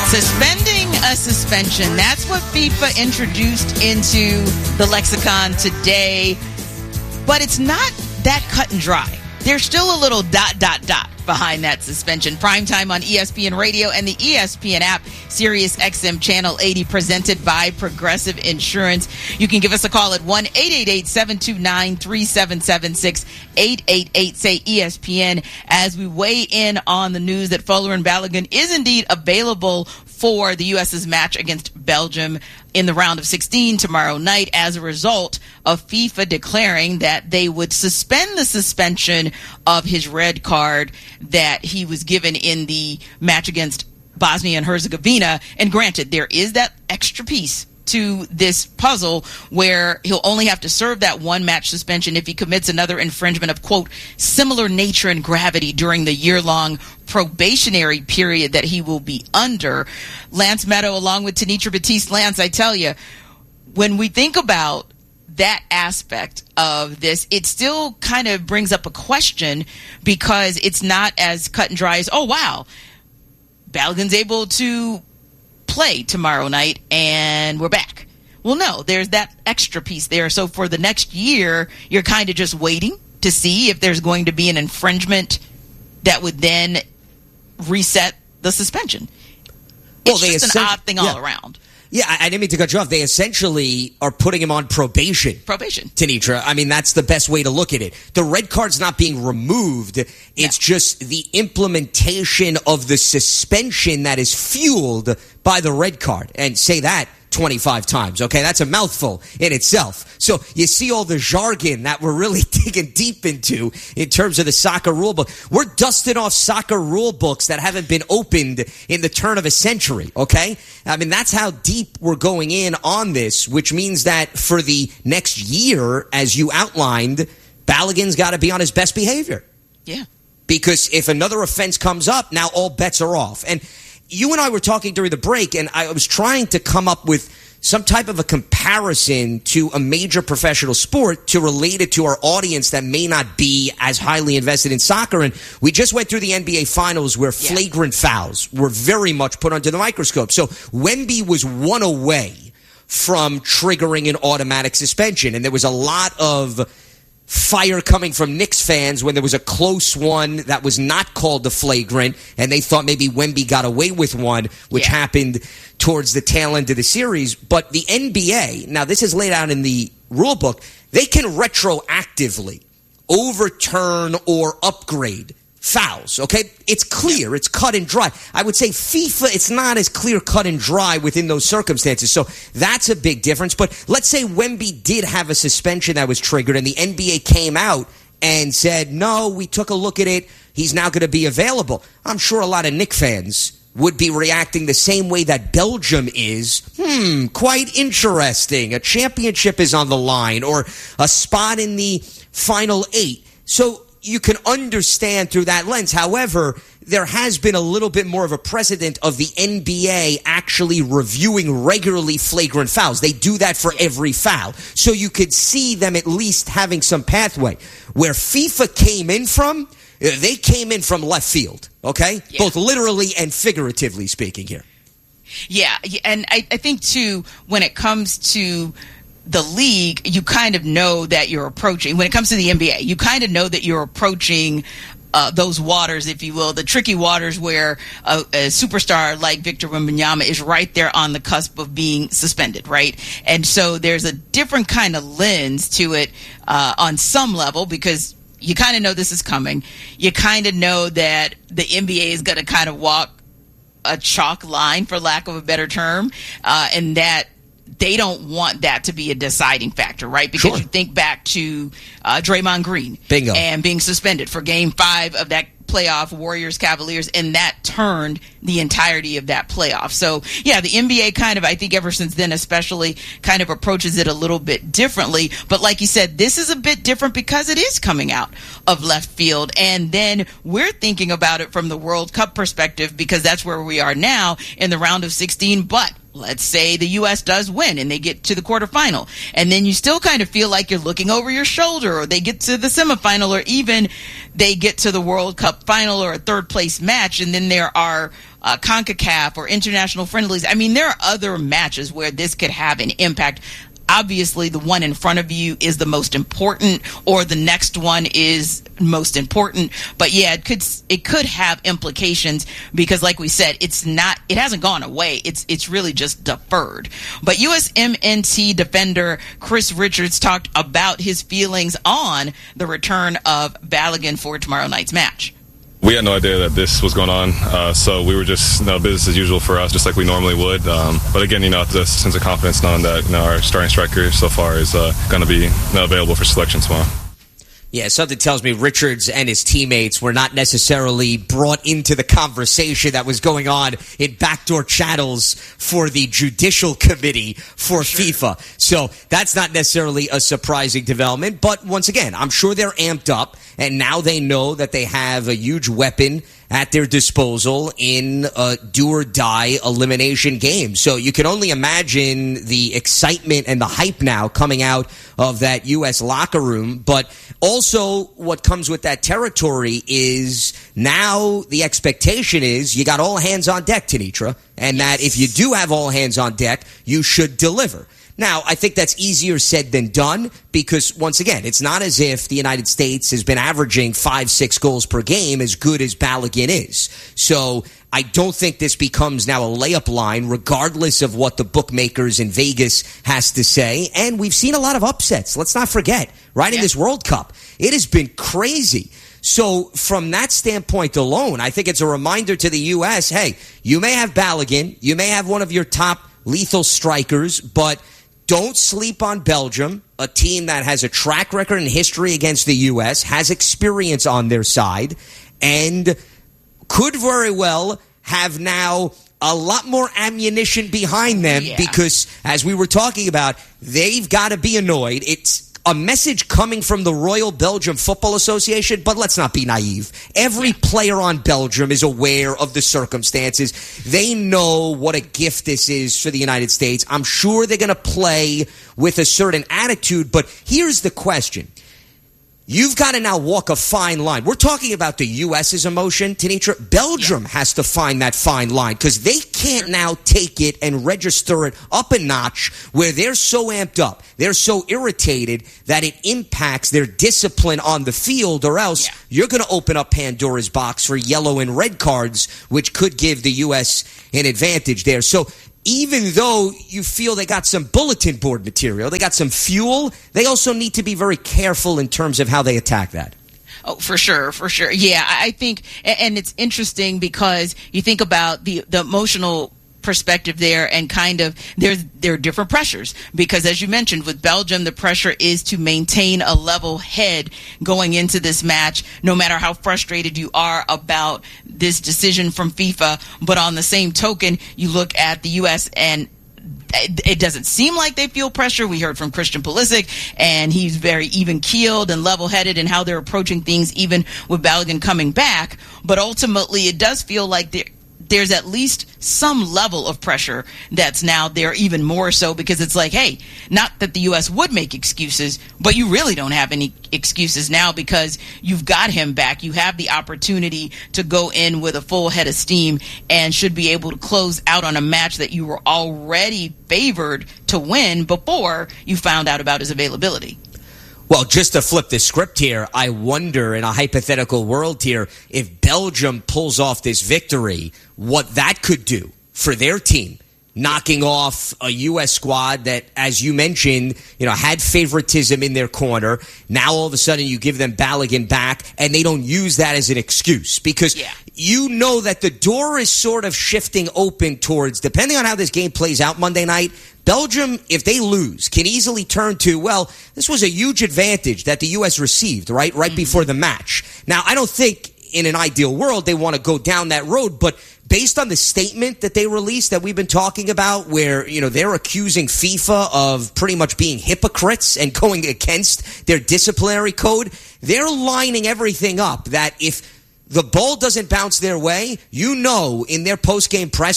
Suspending a suspension. That's what FIFA introduced into the lexicon today. But it's not that cut and dry. There's still a little ... behind that suspension. Primetime on ESPN Radio and the ESPN app, Sirius XM Channel 80, presented by Progressive Insurance. You can give us a call at 1-888-729-3776, 888-SAY-ESPN, as we weigh in on the news that Folarin Balogun is indeed available for the U.S.'s match against Belgium in the round of 16 tomorrow night as a result of FIFA declaring that they would suspend the suspension of his red card that he was given in the match against Bosnia and Herzegovina. And granted, there is that extra piece to this puzzle where he'll only have to serve that one match suspension if he commits another infringement of, quote, similar nature and gravity during the year-long probationary period that he will be under. Lance Meadow, along with Tanitra Batiste. Lance, I tell you, when we think about that aspect of this, it still kind of brings up a question because it's not as cut and dry as, oh, wow, Balogun's able to play tomorrow night and we're back. Well, no, there's that extra piece there. So for the next year, you're kind of just waiting to see if there's going to be an infringement that would then reset the suspension. It's just an odd thing all around. Yeah, I didn't mean to cut you off. They essentially are putting him on probation. Tanitra. I mean, that's the best way to look at it. The red card's not being removed. It's just the implementation of the suspension that is fueled by the red card. And say that 25 times, okay? That's a mouthful in itself. So you see all the jargon that we're really digging deep into in terms of the soccer rule book. We're dusting off soccer rule books that haven't been opened in the turn of a century, okay? I mean, that's how deep we're going in on this, which means that for the next year, as you outlined, Balogun's got to be on his best behavior. Yeah. Because if another offense comes up, now all bets are off. And you and I were talking during the break, and I was trying to come up with some type of a comparison to a major professional sport to relate it to our audience that may not be as highly invested in soccer. And we just went through the NBA Finals where flagrant fouls were very much put under the microscope. So Wemby was one away from triggering an automatic suspension, and there was a lot of fire coming from Knicks fans when there was a close one that was not called the flagrant, and they thought maybe Wemby got away with one, which happened towards the tail end of the series. But the NBA, now this is laid out in the rule book, they can retroactively overturn or upgrade fouls, okay? It's clear. It's cut and dry. I would say FIFA, it's not as clear, cut and dry within those circumstances. So that's a big difference. But let's say Wemby did have a suspension that was triggered and the NBA came out and said, no, we took a look at it. He's now going to be available. I'm sure a lot of Knicks fans would be reacting the same way that Belgium is. Quite interesting. A championship is on the line or a spot in the Final Eight. So you can understand through that lens. However, there has been a little bit more of a precedent of the NBA actually reviewing regularly flagrant fouls. They do that for every foul. So you could see them at least having some pathway. Where FIFA came in from, they came in from left field, okay? Yeah. Both literally and figuratively speaking here. Yeah, and I think, too, when it comes to the league, you kind of know that you're approaching, when it comes to the NBA, you kind of know that you're approaching those waters, if you will, the tricky waters where a superstar like Victor Wembanyama is right there on the cusp of being suspended, right? And so there's a different kind of lens to it on some level because you kind of know this is coming. You kind of know that the NBA is going to kind of walk a chalk line, for lack of a better term, and that they don't want that to be a deciding factor, right? Because you think back to Draymond Green and being suspended for Game 5 of that playoff, Warriors-Cavaliers, and that turned the entirety of that playoff. So, yeah, the NBA kind of, I think ever since then especially, kind of approaches it a little bit differently. But like you said, this is a bit different because it is coming out of left field. And then we're thinking about it from the World Cup perspective because that's where we are now in the round of 16. But let's say the U.S. does win and they get to the quarterfinal, and then you still kind of feel like you're looking over your shoulder, or they get to the semifinal, or even they get to the World Cup final or a third place match, and then there are CONCACAF or international friendlies. I mean, there are other matches where this could have an impact. Obviously, the one in front of you is the most important, or the next one is most important. But yeah, it could have implications because, like we said, it hasn't gone away. It's really just deferred. But USMNT defender Chris Richards talked about his feelings on the return of Balogun for tomorrow night's match. We had no idea that this was going on, so we were just business as usual for us, just like we normally would. But again, it's a sense of confidence knowing that our starting striker so far is going to be available for selection tomorrow. Yeah, something tells me Richards and his teammates were not necessarily brought into the conversation that was going on in backdoor channels for the judicial committee for FIFA. So that's not necessarily a surprising development. But once again, I'm sure they're amped up, and now they know that they have a huge weapon at their disposal in a do-or-die elimination game. So you can only imagine the excitement and the hype now coming out of that U.S. locker room. But also what comes with that territory is now the expectation is you got all hands on deck, Tenitra, and that if you do have all hands on deck, you should deliver. Now, I think that's easier said than done because, once again, it's not as if the United States has been averaging 5-6 goals per game as good as Balogun is. So I don't think this becomes now a layup line regardless of what the bookmakers in Vegas has to say. And we've seen a lot of upsets. Let's not forget, right, in this World Cup. It has been crazy. So from that standpoint alone, I think it's a reminder to the U.S., hey, you may have Balogun, you may have one of your top lethal strikers, but don't sleep on Belgium, a team that has a track record and history against the U.S., has experience on their side, and could very well have now a lot more ammunition behind them because, as we were talking about, they've got to be annoyed. It's a message coming from the Royal Belgium Football Association, but let's not be naive. Every player on Belgium is aware of the circumstances. They know what a gift this is for the United States. I'm sure they're going to play with a certain attitude, but here's the question. You've got to now walk a fine line. We're talking about the U.S.'s emotion, Tenitra. Belgium has to find that fine line because they can't now take it and register it up a notch where they're so amped up, they're so irritated that it impacts their discipline on the field, or else you're going to open up Pandora's box for yellow and red cards, which could give the U.S. an advantage there. So even though you feel they got some bulletin board material, they got some fuel, they also need to be very careful in terms of how they attack that. Oh, for sure, for sure. Yeah, I think, and it's interesting because you think about the emotional perspective there, and kind of there are different pressures because, as you mentioned, with Belgium, the pressure is to maintain a level head going into this match, no matter how frustrated you are about this decision from FIFA. But on the same token, you look at the U.S. and it doesn't seem like they feel pressure. We heard from Christian Pulisic, and he's very even-keeled and level-headed in how they're approaching things, even with Balogun coming back. But ultimately, it does feel like there's at least some level of pressure that's now there, even more so, because it's like, hey, not that the U.S. would make excuses, but you really don't have any excuses now because you've got him back. You have the opportunity to go in with a full head of steam and should be able to close out on a match that you were already favored to win before you found out about his availability. Well, just to flip the script here, I wonder, in a hypothetical world here, if Belgium pulls off this victory, what that could do for their team, knocking off a U.S. squad that, as you mentioned, had favoritism in their corner. Now, all of a sudden, you give them Balogun back, and they don't use that as an excuse because you know that the door is sort of shifting open towards, depending on how this game plays out Monday night, Belgium, if they lose, can easily turn to, well, this was a huge advantage that the U.S. received, right before the match. Now, I don't think in an ideal world they want to go down that road, but based on the statement that they released that we've been talking about, where they're accusing FIFA of pretty much being hypocrites and going against their disciplinary code, they're lining everything up that if the ball doesn't bounce their way, in their post-game presser,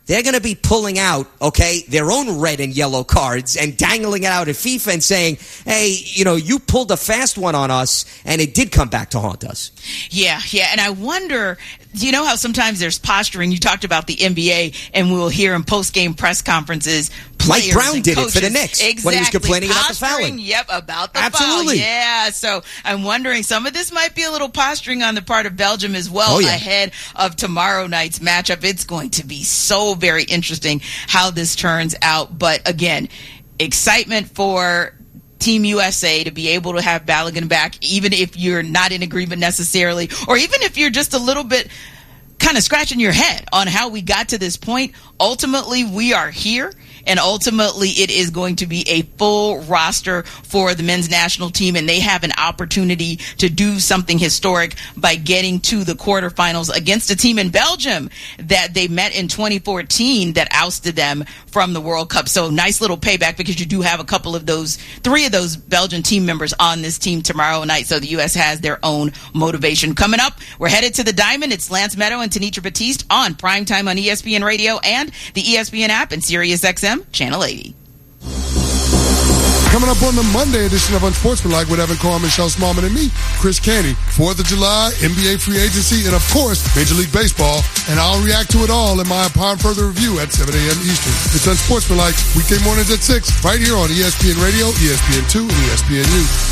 they're going to be pulling out, okay, their own red and yellow cards and dangling it out at FIFA and saying, hey, you pulled a fast one on us, and it did come back to haunt us. Yeah. And I wonder, you know how sometimes there's posturing? You talked about the NBA, and we'll hear in post-game press conferences, Mike Brown did coaches, it for the Knicks when he was complaining about the fouling. Yep, about the Absolutely. foul. Yeah, so I'm wondering, some of this might be a little posturing on the part of Belgium as well ahead of tomorrow night's matchup. It's going to be so very interesting how this turns out. But again, excitement for Team USA to be able to have Balogun back, even if you're not in agreement necessarily, or even if you're just a little bit kind of scratching your head on how we got to this point. Ultimately, we are here. And ultimately, it is going to be a full roster for the men's national team, and they have an opportunity to do something historic by getting to the quarterfinals against a team in Belgium that they met in 2014 that ousted them from the World Cup. So nice little payback, because you do have three of those Belgian team members on this team tomorrow night. So the U.S. has their own motivation. Coming up, we're headed to the Diamond. It's Lance Meadow and Tanitra Batiste on Primetime on ESPN Radio and the ESPN app and SiriusXM Channel 80. Coming up on the Monday edition of Unsportsmanlike with Evan Carr, Michelle Smallman, and me, Chris Canty. 4th of July, NBA free agency, and of course, Major League Baseball. And I'll react to it all in my Upon Further Review at 7 a.m. Eastern. It's Unsportsmanlike, weekday mornings at 6, right here on ESPN Radio, ESPN2, and ESPNU.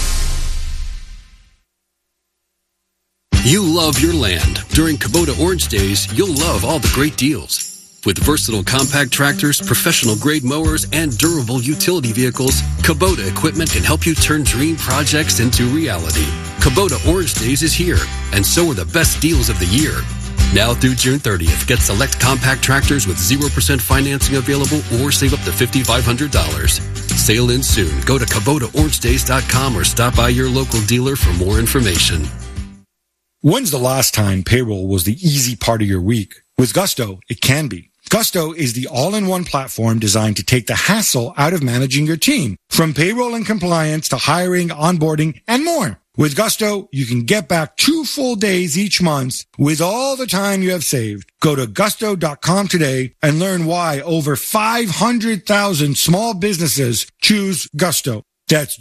You love your land. During Kubota Orange Days, you'll love all the great deals. With versatile compact tractors, professional-grade mowers, and durable utility vehicles, Kubota equipment can help you turn dream projects into reality. Kubota Orange Days is here, and so are the best deals of the year. Now through June 30th, get select compact tractors with 0% financing available or save up to $5,500. Sale ends soon. Go to KubotaOrangeDays.com or stop by your local dealer for more information. When's the last time payroll was the easy part of your week? With Gusto, it can be. Gusto is the all-in-one platform designed to take the hassle out of managing your team, from payroll and compliance to hiring, onboarding, and more. With Gusto, you can get back 2 full days each month with all the time you have saved. Go to gusto.com today and learn why over 500,000 small businesses choose Gusto. That's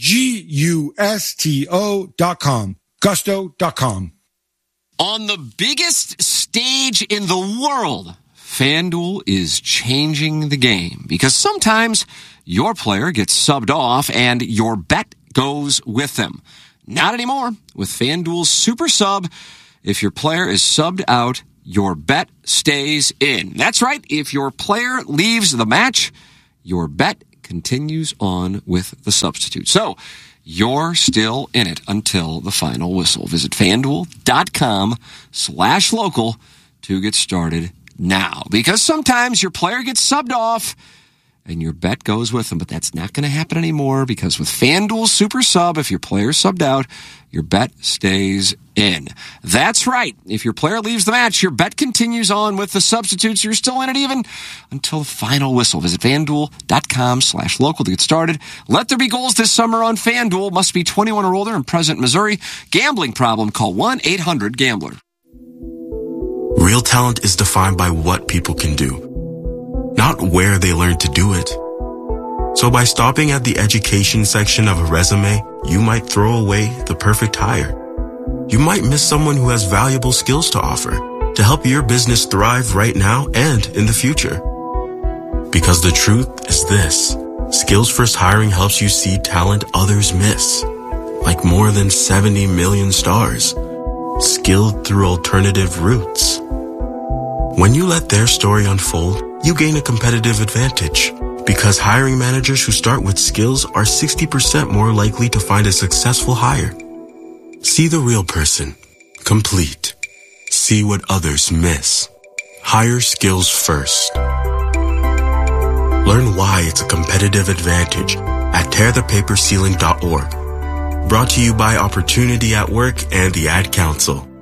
Gusto.com. Gusto.com. On the biggest stage in the world, FanDuel is changing the game, because sometimes your player gets subbed off and your bet goes with them. Not anymore. With FanDuel's Super Sub, if your player is subbed out, your bet stays in. That's right. If your player leaves the match, your bet continues on with the substitute. So you're still in it until the final whistle. Visit FanDuel.com/local to get started now. Because sometimes your player gets subbed off and your bet goes with them, but that's not going to happen anymore, because with FanDuel Super Sub, if your player's subbed out, your bet stays in. That's right. If your player leaves the match, your bet continues on with the substitutes. You're still in it even until the final whistle. Visit FanDuel.com/local to get started. Let there be goals this summer on FanDuel. Must be 21 or older and present in Missouri. Gambling problem? Call 1-800-GAMBLER. Real talent is defined by what people can do, not where they learn to do it. So by stopping at the education section of a resume, you might throw away the perfect hire. You might miss someone who has valuable skills to offer to help your business thrive right now and in the future. Because the truth is this: Skills First Hiring helps you see talent others miss, like more than 70 million stars, skilled through alternative routes. When you let their story unfold, you gain a competitive advantage, because hiring managers who start with skills are 60% more likely to find a successful hire. See the real person. Complete. See what others miss. Hire skills first. Learn why it's a competitive advantage at tearthepaperceiling.org. Brought to you by Opportunity at Work and the Ad Council.